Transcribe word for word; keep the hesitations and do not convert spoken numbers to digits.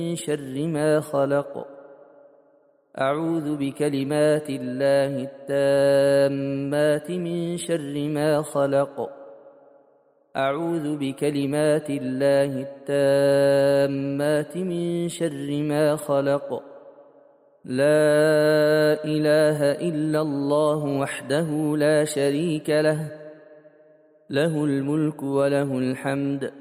شر ما خلق. أعوذ بكلمات الله التامات من شر ما خلق. أعوذ بكلمات الله التامات من شر ما خلق. لا إله إلا الله وحده لا شريك له، له الملك وله الحمد